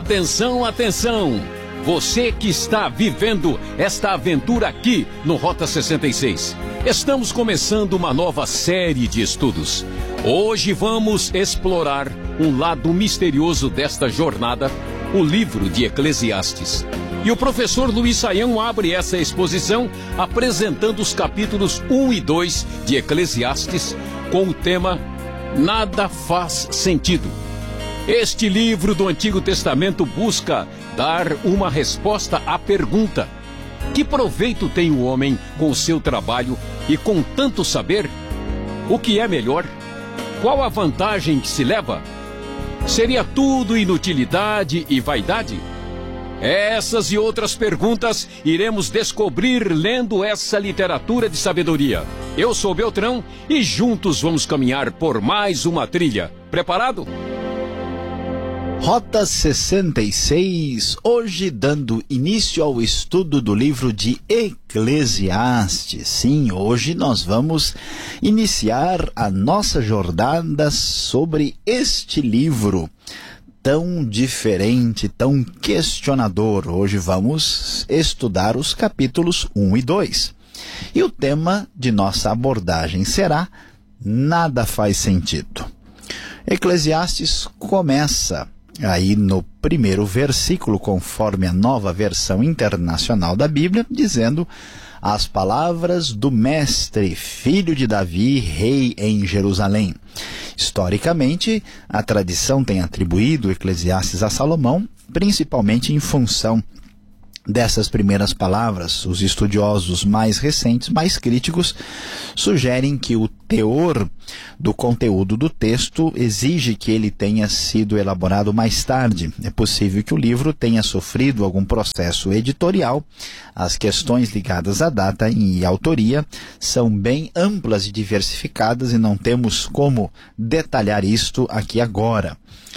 Atenção, atenção! Você que está vivendo esta aventura aqui no Rota 66. Estamos começando uma nova série de estudos. Hoje vamos explorar um lado misterioso desta jornada, o livro de Eclesiastes. E o professor Luiz Saião abre essa exposição apresentando os capítulos 1 e 2 de Eclesiastes com o tema Nada Faz Sentido. Este livro do Antigo Testamento busca dar uma resposta à pergunta: que proveito tem o homem com o seu trabalho e com tanto saber? O que é melhor? Qual a vantagem que se leva? Seria tudo inutilidade e vaidade? Essas e outras perguntas iremos descobrir lendo essa literatura de sabedoria. Eu sou Beltrão e juntos vamos caminhar por mais uma trilha. Preparado? Rota 66, hoje dando início ao estudo do livro de Eclesiastes. Sim, hoje nós vamos iniciar a nossa jornada sobre este livro tão diferente, tão questionador. Hoje vamos estudar os capítulos 1 e 2. E o tema de nossa abordagem será Nada Faz Sentido. Eclesiastes começa aí no primeiro versículo, conforme a Nova Versão Internacional da Bíblia, dizendo: as palavras do mestre, filho de Davi, rei em Jerusalém. Historicamente, a tradição tem atribuído Eclesiastes a Salomão, principalmente em função dessas primeiras palavras. Os estudiosos mais recentes, mais críticos, sugerem que o teor do conteúdo do texto exige que ele tenha sido elaborado mais tarde. É possível que o livro tenha sofrido algum processo editorial. As questões ligadas à data e autoria são bem amplas e diversificadas e não temos como detalhar isto aqui agora.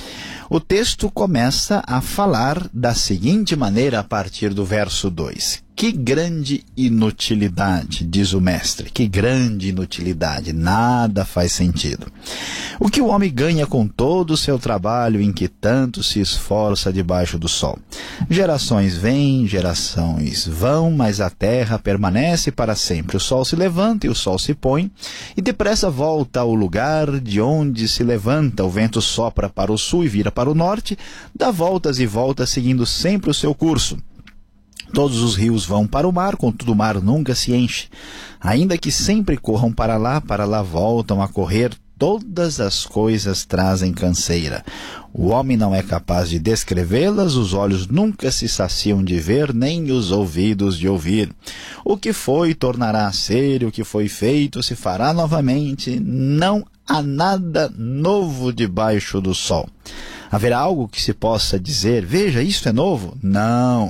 O texto começa a falar da seguinte maneira a partir do verso 2. Que grande inutilidade, diz o mestre, que grande inutilidade, nada faz sentido. O que o homem ganha com todo o seu trabalho em que tanto se esforça debaixo do sol? Gerações vêm, gerações vão, mas a terra permanece para sempre. O sol se levanta e o sol se põe, e depressa volta ao lugar de onde se levanta. O vento sopra para o sul e vira para o norte, dá voltas e voltas, seguindo sempre o seu curso. Todos os rios vão para o mar, contudo o mar nunca se enche. Ainda que sempre corram para lá voltam a correr, todas as coisas trazem canseira. O homem não é capaz de descrevê-las, os olhos nunca se saciam de ver, nem os ouvidos de ouvir. O que foi tornará a ser, o que foi feito se fará novamente, não há nada novo debaixo do sol. Haverá algo que se possa dizer: veja, isto é novo? Não,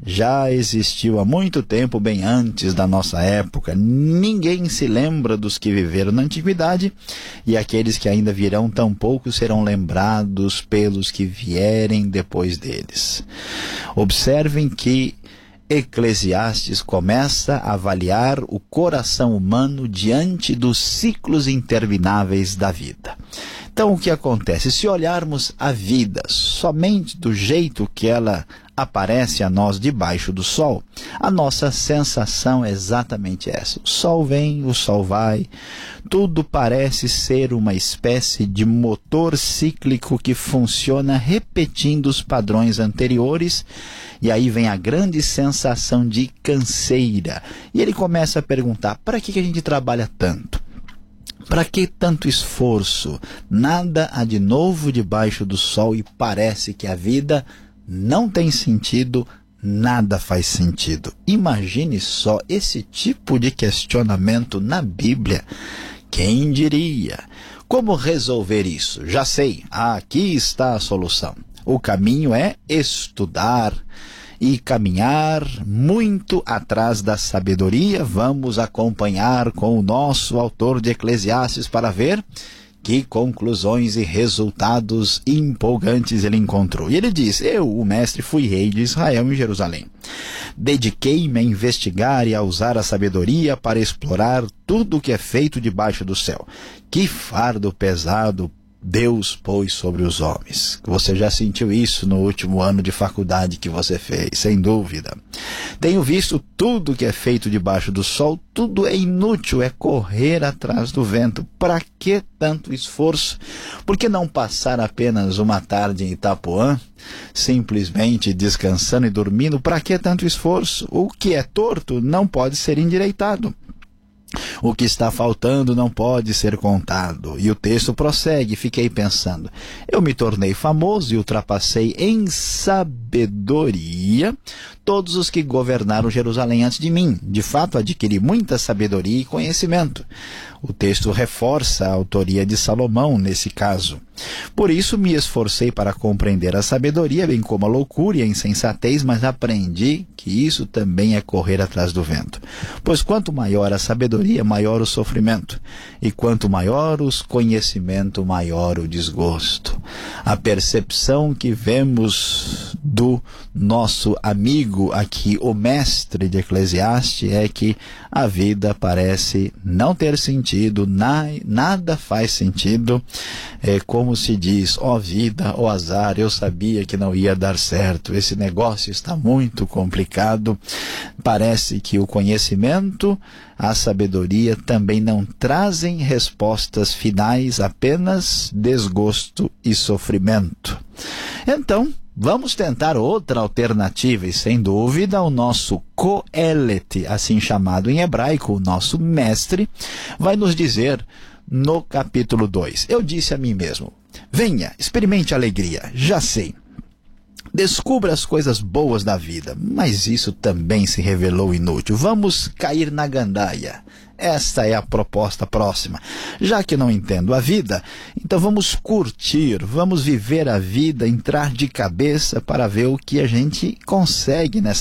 já existiu há muito tempo, bem antes da nossa época. Ninguém se lembra dos que viveram na antiguidade, e aqueles que ainda virão tampouco serão lembrados pelos que vierem depois deles. Observem que Eclesiastes começa a avaliar o coração humano diante dos ciclos intermináveis da vida. Então, o que acontece? Se olharmos a vida somente do jeito que ela aparece a nós debaixo do sol, a nossa sensação é exatamente essa. O sol vem, o sol vai, tudo parece ser uma espécie de motor cíclico que funciona repetindo os padrões anteriores, e aí vem a grande sensação de canseira. E ele começa a perguntar: para que a gente trabalha tanto? Para que tanto esforço? Nada há de novo debaixo do sol e parece que a vida não tem sentido, nada faz sentido. Imagine só esse tipo de questionamento na Bíblia. Quem diria? Como resolver isso? Já sei, aqui está a solução. O caminho é estudar e caminhar muito atrás da sabedoria. Vamos acompanhar com o nosso autor de Eclesiastes para ver que conclusões e resultados empolgantes ele encontrou. E ele diz: eu, o mestre, fui rei de Israel em Jerusalém. Dediquei-me a investigar e a usar a sabedoria para explorar tudo o que é feito debaixo do céu. Que fardo pesado Deus pôs sobre os homens. Você já sentiu isso no último ano de faculdade que você fez, sem dúvida. Tenho visto tudo que é feito debaixo do sol, tudo é inútil, é correr atrás do vento. Para que tanto esforço? Por que não passar apenas uma tarde em Itapuã, simplesmente descansando e dormindo? Para que tanto esforço? O que é torto não pode ser endireitado. O que está faltando não pode ser contado. E o texto prossegue, fiquei pensando. Eu me tornei famoso e ultrapassei em sabedoria todos os que governaram Jerusalém antes de mim. De fato, adquiri muita sabedoria e conhecimento. O texto reforça a autoria de Salomão nesse caso. Por isso me esforcei para compreender a sabedoria, bem como a loucura e a insensatez, mas aprendi que isso também é correr atrás do vento. Pois quanto maior a sabedoria, maior o sofrimento. E quanto maior os conhecimento, maior o desgosto. A percepção que vemos do nosso amigo aqui, o mestre de Eclesiastes, é que a vida parece não ter sentido, nada faz sentido. É como se diz, ó vida, ó azar, eu sabia que não ia dar certo, esse negócio está muito complicado. Parece que o conhecimento, a sabedoria também não trazem respostas finais, apenas desgosto e sofrimento. Então, vamos tentar outra alternativa e, sem dúvida, o nosso Coelet, assim chamado em hebraico, o nosso mestre, vai nos dizer no capítulo 2. Eu disse a mim mesmo, venha, experimente a alegria, já sei. Descubra as coisas boas da vida, mas isso também se revelou inútil. Vamos cair na gandaia. Esta é a proposta próxima. Já que não entendo a vida, então vamos curtir, vamos viver a vida, entrar de cabeça para ver o que a gente consegue nessa